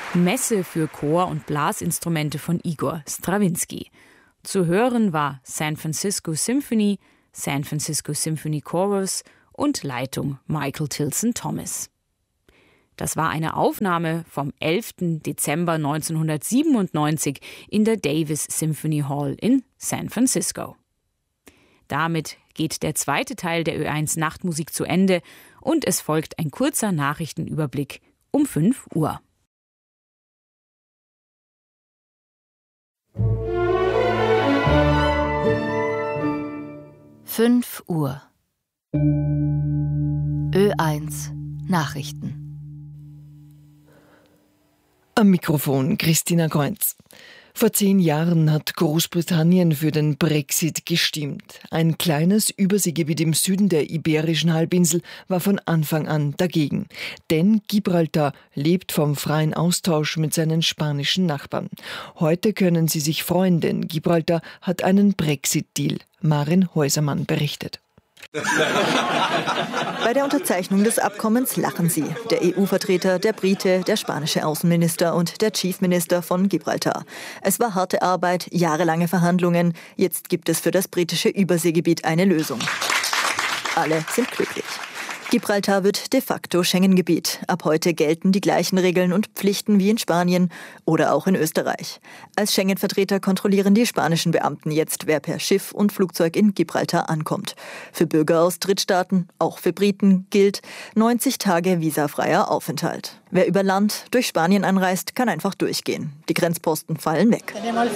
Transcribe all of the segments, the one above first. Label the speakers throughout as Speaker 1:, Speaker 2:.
Speaker 1: Messe für Chor- und Blasinstrumente von Igor Strawinski. Zu hören war San Francisco Symphony, San Francisco Symphony Chorus und Leitung Michael Tilson Thomas. Das war eine Aufnahme vom 11. Dezember 1997 in der Davis Symphony Hall in San Francisco. Damit geht der zweite Teil der Ö1 Nachtmusik zu Ende und es folgt ein kurzer Nachrichtenüberblick um 5 Uhr.
Speaker 2: Uhr. Ö1 Nachrichten.
Speaker 3: Am Mikrofon Christina Kreuz. Vor 10 Jahren hat Großbritannien für den Brexit gestimmt. Ein kleines Überseegebiet im Süden der Iberischen Halbinsel war von Anfang an dagegen. Denn Gibraltar lebt vom freien Austausch mit seinen spanischen Nachbarn. Heute können sie sich freuen, denn Gibraltar hat einen Brexit-Deal. Marin Häusermann berichtet.
Speaker 4: Bei der Unterzeichnung des Abkommens lachen sie. Der EU-Vertreter, der Brite, der spanische Außenminister und der Chief Minister von Gibraltar. Es war harte Arbeit, jahrelange Verhandlungen. Jetzt gibt es für das britische Überseegebiet eine Lösung. Alle sind glücklich. Gibraltar wird de facto Schengen-Gebiet. Ab heute gelten die gleichen Regeln und Pflichten wie in Spanien oder auch in Österreich. Als Schengen-Vertreter kontrollieren die spanischen Beamten jetzt, wer per Schiff und Flugzeug in Gibraltar ankommt. Für Bürger aus Drittstaaten, auch für Briten, gilt 90 Tage visafreier Aufenthalt. Wer über Land durch Spanien anreist, kann einfach durchgehen. Die Grenzposten fallen weg.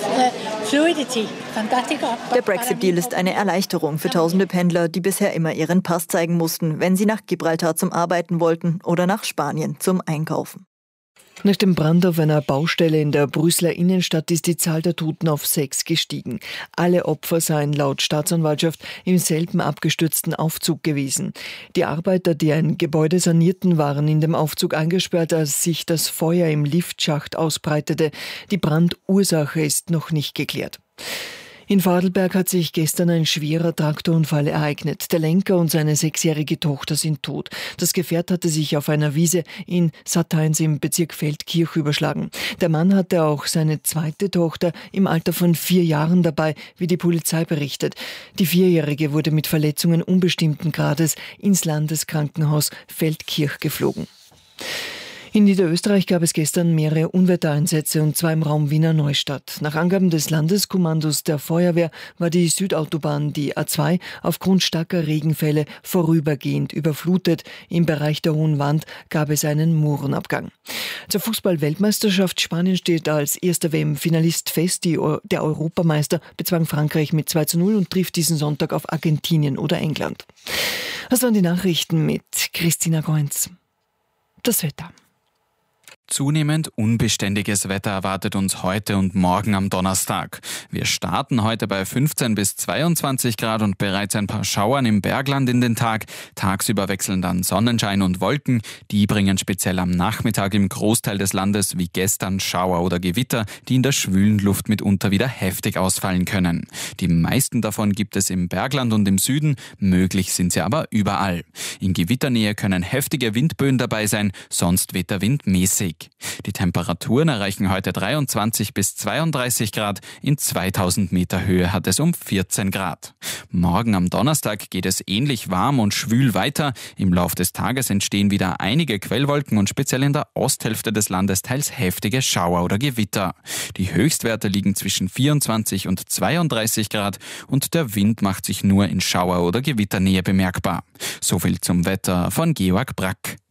Speaker 4: Der Brexit-Deal ist eine Erleichterung für tausende Pendler, die bisher immer ihren Pass zeigen mussten, wenn sie nach Gibraltar zum Arbeiten wollten oder nach Spanien zum Einkaufen.
Speaker 3: Nach dem Brand auf einer Baustelle in der Brüsseler Innenstadt ist die Zahl der Toten auf 6 gestiegen. Alle Opfer seien laut Staatsanwaltschaft im selben abgestürzten Aufzug gewesen. Die Arbeiter, die ein Gebäude sanierten, waren in dem Aufzug eingesperrt, als sich das Feuer im Liftschacht ausbreitete. Die Brandursache ist noch nicht geklärt. In Vorarlberg hat sich gestern ein schwerer Traktorunfall ereignet. Der Lenker und seine 6-jährige Tochter sind tot. Das Gefährt hatte sich auf einer Wiese in Sattheins im Bezirk Feldkirch überschlagen. Der Mann hatte auch seine zweite Tochter im Alter von 4 Jahren dabei, wie die Polizei berichtet. Die 4-Jährige wurde mit Verletzungen unbestimmten Grades ins Landeskrankenhaus Feldkirch geflogen. In Niederösterreich gab es gestern mehrere Unwettereinsätze und zwar im Raum Wiener Neustadt. Nach Angaben des Landeskommandos der Feuerwehr war die Südautobahn, die A2, aufgrund starker Regenfälle vorübergehend überflutet. Im Bereich der Hohen Wand gab es einen Murenabgang. Zur Fußball-Weltmeisterschaft Spanien steht als erster WM-Finalist fest. Der Europameister bezwang Frankreich mit 2:0 und trifft diesen Sonntag auf Argentinien oder England. Das waren die Nachrichten mit Christina Kreuz. Das Wetter.
Speaker 5: Zunehmend unbeständiges Wetter erwartet uns heute und morgen am Donnerstag. Wir starten heute bei 15 bis 22 Grad und bereits ein paar Schauern im Bergland in den Tag. Tagsüber wechseln dann Sonnenschein und Wolken. Die bringen speziell am Nachmittag im Großteil des Landes wie gestern Schauer oder Gewitter, die in der schwülen Luft mitunter wieder heftig ausfallen können. Die meisten davon gibt es im Bergland und im Süden, möglich sind sie aber überall. In Gewitternähe können heftige Windböen dabei sein, sonst weht der Wind mäßig. Die Temperaturen erreichen heute 23 bis 32 Grad. In 2000 Meter Höhe hat es um 14 Grad. Morgen am Donnerstag geht es ähnlich warm und schwül weiter. Im Lauf des Tages entstehen wieder einige Quellwolken und speziell in der Osthälfte des Landes teils heftige Schauer oder Gewitter. Die Höchstwerte liegen zwischen 24 und 32 Grad und der Wind macht sich nur in Schauer- oder Gewitternähe bemerkbar. Soviel zum Wetter von Georg Brack.